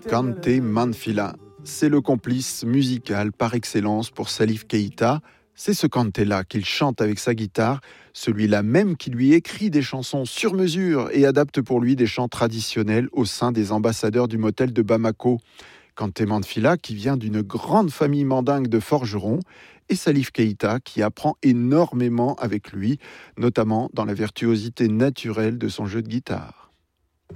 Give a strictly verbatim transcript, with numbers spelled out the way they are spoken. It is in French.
Kanté Manfila. C'est le complice musical par excellence pour Salif Keïta. C'est ce Kanté-là qu'il chante avec sa guitare, celui-là même qui lui écrit des chansons sur mesure et adapte pour lui des chants traditionnels au sein des ambassadeurs du motel de Bamako. Kanté Manfila qui vient d'une grande famille mandingue de forgerons et Salif Keïta qui apprend énormément avec lui, notamment dans la virtuosité naturelle de son jeu de guitare.